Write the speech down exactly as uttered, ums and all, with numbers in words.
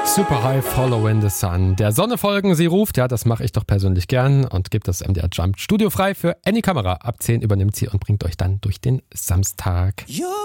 Super High, Follow in the Sun. Der Sonne folgen, sie ruft. Ja, das mache ich doch persönlich gern und gibt das M D R Jump Studio frei für Any Kamera. Ab zehn übernimmt sie und bringt euch dann durch den Samstag. You're